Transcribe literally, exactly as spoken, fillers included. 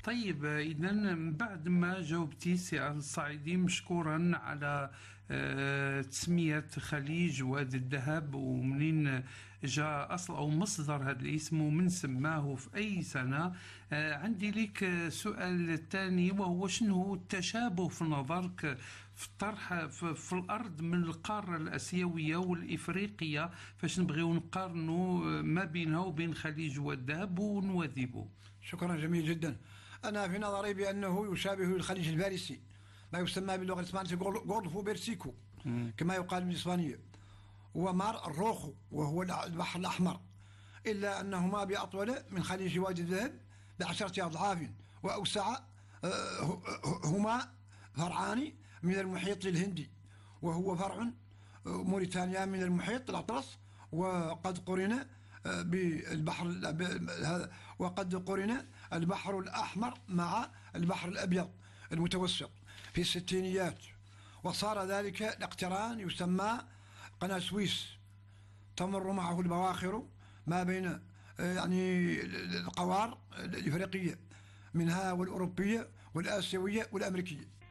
طيب إذا بعد ما جاوبتي سي الصعيدي مشكورا على آه، تسمية خليج وادي الذهب، ومنين جاء أصل أو مصدر هذا الاسم ومن سماه في أي سنة. آه، عندي لك سؤال الثاني، وهو شنو التشابه في نظرك في الطرح في, في الأرض من القارة الآسيوية والإفريقية، فاش نبغيو نقارنوا ما بينها وبين خليج والذهب ونواذبه؟ شكرا، جميل جدا. أنا في نظري بأنه يشابه الخليج الفارسي، ما يسمى باللغة الإسبانية غولفو بيرسيكو كما يقال بالإسبانية، ومار الروخو وهو البحر الأحمر، إلا أنهما بأطول من خليج وادي الذهب بعشرة أضعاف وأوسع. هما فرعان من المحيط الهندي، وهو فرع موريتانيا من المحيط الأطلس، وقد قرن بالبحر وقد قرن البحر الأحمر مع البحر الأبيض المتوسط في الستينيات، وصار ذلك الاقتران يسمى قناة سويس، تمر معه البواخر ما بين يعني القوار الإفريقية منها والأوروبية والآسيوية والأمريكية.